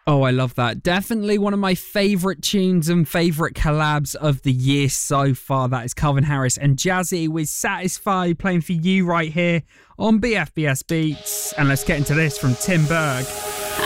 Oh, I love that. Definitely one of my favourite tunes and favourite collabs of the year so far. That is Calvin Harris and Jazzy with Satisfy playing for you right here on BFBS Beats. And let's get into this from Tim Berg.